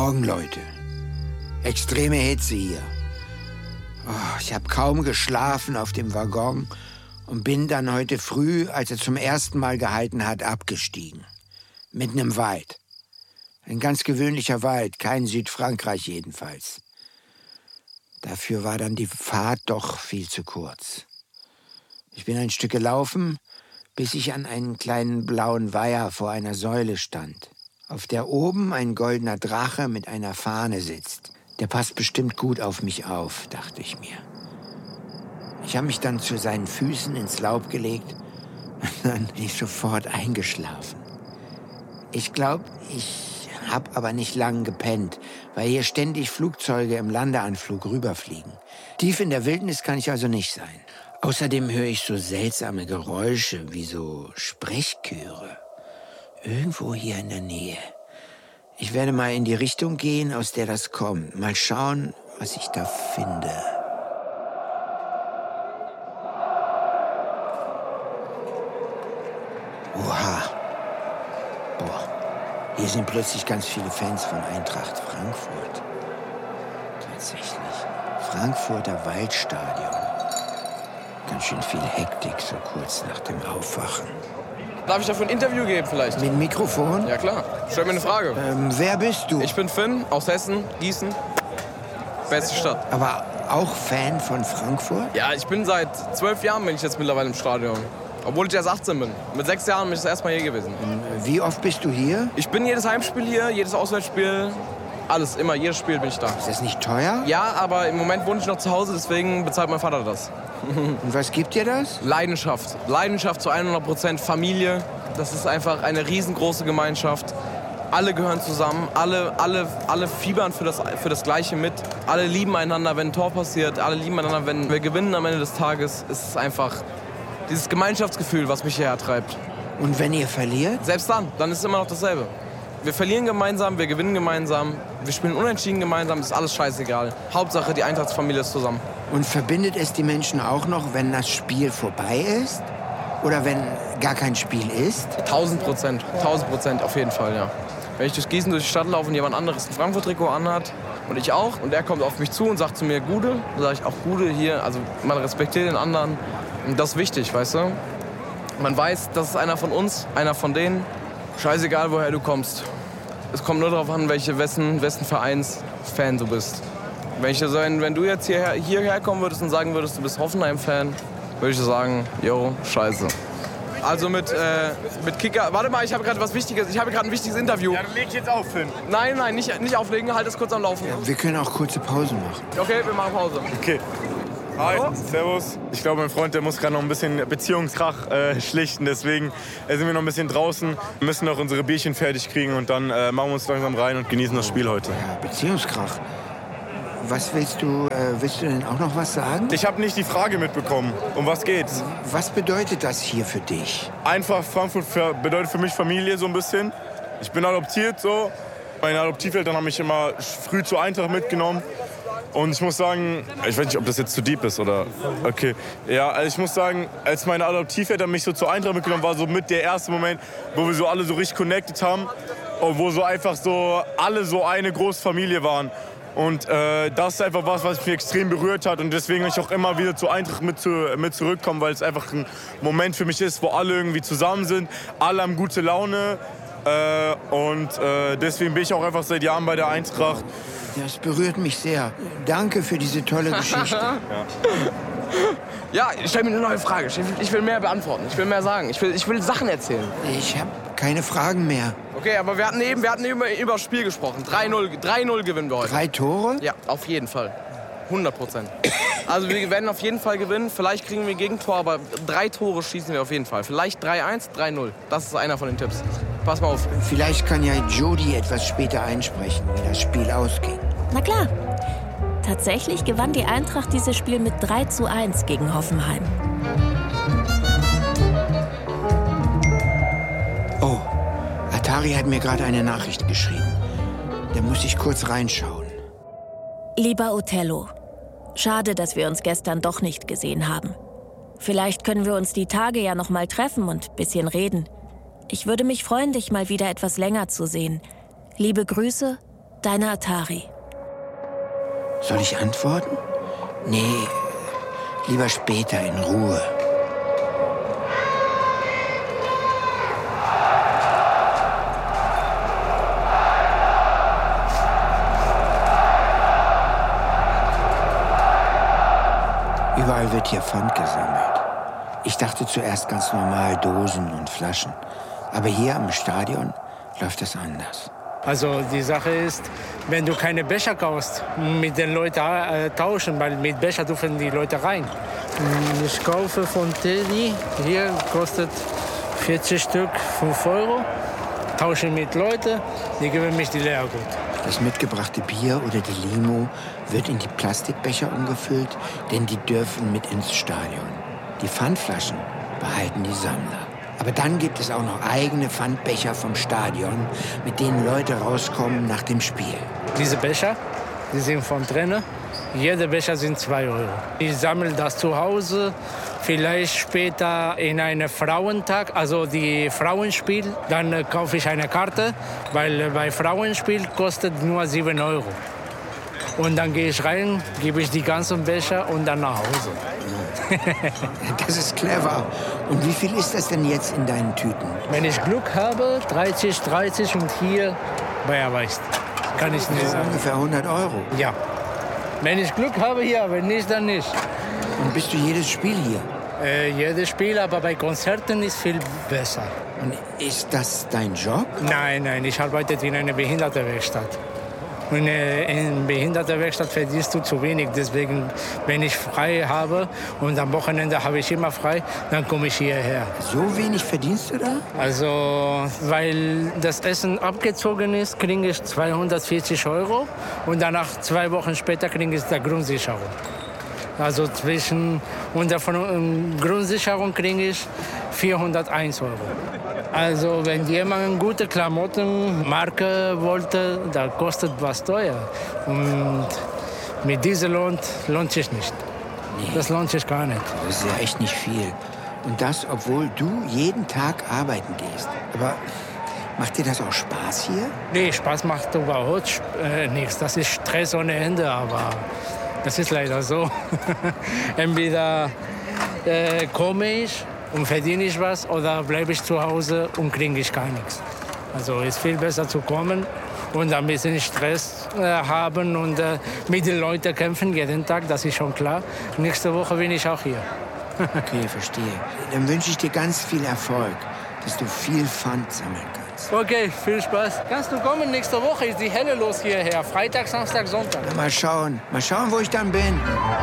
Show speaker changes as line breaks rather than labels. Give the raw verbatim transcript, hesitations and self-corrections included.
Morgen, Leute. Extreme Hitze hier. Oh, ich habe kaum geschlafen auf dem Waggon und bin dann heute früh, als er zum ersten Mal gehalten hat, abgestiegen. Mitten im Wald. Ein ganz gewöhnlicher Wald, kein Südfrankreich jedenfalls. Dafür war dann die Fahrt doch viel zu kurz. Ich bin ein Stück gelaufen, bis ich an einen kleinen blauen Weiher vor einer Säule stand, auf der oben ein goldener Drache mit einer Fahne sitzt. Der passt bestimmt gut auf mich auf, dachte ich mir. Ich habe mich dann zu seinen Füßen ins Laub gelegt und dann bin ich sofort eingeschlafen. Ich glaube, ich habe aber nicht lang gepennt, weil hier ständig Flugzeuge im Landeanflug rüberfliegen. Tief in der Wildnis kann ich also nicht sein. Außerdem höre ich so seltsame Geräusche wie so Sprechchöre. Irgendwo hier in der Nähe. Ich werde mal in die Richtung gehen, aus der das kommt. Mal schauen, was ich da finde. Oha. Boah. Hier sind plötzlich ganz viele Fans von Eintracht Frankfurt. Tatsächlich. Frankfurter Waldstadion. Ganz schön viel Hektik so kurz nach dem Aufwachen.
Darf ich dafür ein Interview geben vielleicht?
Mit dem Mikrofon?
Ja klar. Stell mir eine Frage.
Ähm, wer bist du?
Ich bin Finn, aus Hessen, Gießen. Beste Stadt.
Aber auch Fan von Frankfurt?
Ja, ich bin seit zwölf Jahren bin ich jetzt mittlerweile im Stadion. Obwohl ich erst achtzehn bin. Mit sechs Jahren bin ich das erste Mal hier gewesen.
Und wie oft bist du hier?
Ich bin jedes Heimspiel hier, jedes Auswärtsspiel. Alles, immer, jedes Spiel bin ich da.
Ist das nicht teuer?
Ja, aber im Moment wohne ich noch zu Hause, deswegen bezahlt mein Vater das.
Und was gibt dir das?
Leidenschaft. Leidenschaft zu hundert Prozent. Familie. Das ist einfach eine riesengroße Gemeinschaft. Alle gehören zusammen. Alle, alle, alle fiebern für das, für das Gleiche mit. Alle lieben einander, wenn ein Tor passiert. Alle lieben einander, wenn wir gewinnen am Ende des Tages. Es ist einfach dieses Gemeinschaftsgefühl, was mich hierher treibt.
Und wenn ihr verliert?
Selbst dann. Dann ist es immer noch dasselbe. Wir verlieren gemeinsam, wir gewinnen gemeinsam, wir spielen unentschieden gemeinsam, ist alles scheißegal. Hauptsache, die Eintracht-Familie ist zusammen.
Und verbindet es die Menschen auch noch, wenn das Spiel vorbei ist? Oder wenn gar kein Spiel ist?
Tausend Prozent, tausend Prozent auf jeden Fall, ja. Wenn ich durch Gießen durch die Stadt laufe und jemand anderes ein Frankfurt-Trikot anhat und ich auch, und er kommt auf mich zu und sagt zu mir, Gude, dann sage ich auch Gude hier, also man respektiert den anderen. Und das ist wichtig, weißt du? Man weiß, das ist einer von uns, einer von denen. Scheißegal, woher du kommst. Es kommt nur darauf an, welche, wessen, wessen Vereins-Fan du bist. Wenn, ich so, wenn du jetzt hierher, hierher kommen würdest und sagen würdest, du bist Hoffenheim-Fan, würde ich sagen, yo, scheiße. Also mit, äh, mit Kicker... Warte mal, ich habe gerade was Wichtiges. Ich habe gerade ein wichtiges Interview.
Ja, dann leg ich jetzt auf, Finn.
Nein, nein, nicht, nicht auflegen. Halt es kurz am Laufen.
Ja, wir können auch kurze Pausen machen.
Okay, wir machen Pause.
Okay. Hi, Hallo? Servus. Ich glaube, mein Freund, der muss gerade noch ein bisschen Beziehungskrach äh, schlichten. Deswegen äh, sind wir noch ein bisschen draußen, müssen noch unsere Bierchen fertig kriegen und dann äh, machen wir uns langsam rein und genießen das Spiel heute.
Ja, Beziehungskrach. Was willst du, äh, willst du denn auch noch was sagen?
Ich habe nicht die Frage mitbekommen. Um was geht's?
Was bedeutet das hier für dich?
Einfach, Frankfurt für, bedeutet für mich Familie so ein bisschen. Ich bin adoptiert so. Meine Adoptiveltern haben mich immer früh zur Eintracht mitgenommen. Und ich muss sagen, ich weiß nicht, ob das jetzt zu deep ist oder... Okay. Ja, also ich muss sagen, als meine Adoptiveltern mich so zur Eintracht mitgenommen war so mit der erste Moment, wo wir so alle so richtig connected haben. Und wo so einfach so alle so eine große Familie waren. Und äh, das ist einfach was, was mich extrem berührt hat. Und deswegen will ich auch immer wieder zur Eintracht mit, zu, mit zurückkommen, weil es einfach ein Moment für mich ist, wo alle irgendwie zusammen sind. Alle haben gute Laune. Äh, und äh, deswegen bin ich auch einfach seit Jahren bei der Eintracht.
Das berührt mich sehr. Danke für diese tolle Geschichte.
Ja.
Ja, stell mir eine neue Frage. Ich will, ich will mehr beantworten. Ich will mehr sagen. Ich will, ich will Sachen erzählen.
Ich habe keine Fragen mehr.
Okay, aber wir hatten eben, wir hatten eben über, über das Spiel gesprochen. drei null drei null gewinnen wir heute.
Drei Tore?
Ja, auf jeden Fall. hundert Prozent. Also wir werden auf jeden Fall gewinnen. Vielleicht kriegen wir Gegentor, aber drei Tore schießen wir auf jeden Fall. Vielleicht drei eins, drei null. Das ist einer von den Tipps. Pass mal auf.
Vielleicht kann ja Jody etwas später einsprechen, wie das Spiel ausging.
Na klar. Tatsächlich gewann die Eintracht dieses Spiel mit drei zu eins gegen Hoffenheim.
Oh, Atari hat mir gerade eine Nachricht geschrieben. Da muss ich kurz reinschauen.
Lieber Othello, schade, dass wir uns gestern doch nicht gesehen haben. Vielleicht können wir uns die Tage ja noch mal treffen und ein bisschen reden. Ich würde mich freuen, dich mal wieder etwas länger zu sehen. Liebe Grüße, Deine Atari.
Soll ich antworten? Nee, lieber später in Ruhe. Überall wird hier Pfand gesammelt. Ich dachte zuerst ganz normal Dosen und Flaschen. Aber hier am Stadion läuft es anders.
Also die Sache ist, wenn du keine Becher kaufst, mit den Leuten äh, tauschen, weil mit Becher dürfen die Leute rein. Ich kaufe von Teddy, hier kostet vierzig Stück fünf Euro. Tausche mit Leuten, die geben mich die Leergut.
Das mitgebrachte Bier oder die Limo wird in die Plastikbecher umgefüllt, denn die dürfen mit ins Stadion. Die Pfandflaschen behalten die Sammler. Aber dann gibt es auch noch eigene Pfandbecher vom Stadion, mit denen Leute rauskommen nach dem Spiel.
Diese Becher, die sind von drinnen. Jeder Becher sind zwei Euro. Ich sammle das zu Hause, vielleicht später in einem Frauentag, also die Frauenspiel. Dann äh, kaufe ich eine Karte, weil äh, bei Frauenspiel kostet nur sieben Euro. Und dann gehe ich rein, gebe ich die ganzen Becher und dann nach Hause.
Das ist clever. Und wie viel ist das denn jetzt in deinen Tüten?
Wenn ich Glück habe, dreißig, dreißig und hier, wer weiß, kann ich nicht sagen.
Ungefähr hundert Euro.
Ja. Wenn ich Glück habe, ja, wenn nicht, dann nicht.
Und bist du jedes Spiel hier?
Äh, jedes Spiel, aber bei Konzerten ist viel besser.
Und ist das dein Job?
Nein, nein, ich arbeite in einer Behindertenwerkstatt. Und äh, in Behindertenwerkstatt verdienst du zu wenig. Deswegen, wenn ich frei habe und am Wochenende habe ich immer frei, dann komme ich hierher.
So wenig verdienst du da?
Also, weil das Essen abgezogen ist, kriege ich zweihundertvierzig Euro. Und danach, zwei Wochen später, kriege ich die Grundsicherung. Also zwischen, und von Grundsicherung kriege ich vierhunderteins Euro. Also wenn jemand gute Klamottenmarke wollte, da kostet was teuer. Und mit diesem Lohn lohnt sich nicht.
Nee.
Das lohnt sich gar nicht.
Das ist ja echt nicht viel. Und das, obwohl du jeden Tag arbeiten gehst. Aber macht dir das auch Spaß hier?
Nee, Spaß macht überhaupt äh, nichts. Das ist Stress ohne Ende, aber das ist leider so. Entweder äh, komme ich und verdiene ich was oder bleibe ich zu Hause und kriege ich gar nichts. Also ist viel besser zu kommen und ein bisschen Stress äh, haben und äh, mit den Leuten kämpfen jeden Tag, das ist schon klar. Nächste Woche bin ich auch hier.
Okay, verstehe. Dann wünsche ich dir ganz viel Erfolg, dass du viel Pfand sammeln kannst.
Okay, viel Spaß. Kannst du kommen? Nächste Woche ist die Hölle los hierher. Freitag, Samstag, Sonntag.
Mal schauen, mal schauen, wo ich dann bin.